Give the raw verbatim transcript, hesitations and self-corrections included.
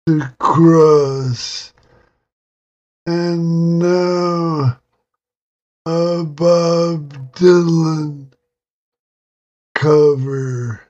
the Cross, and now a Bob Dylan cover.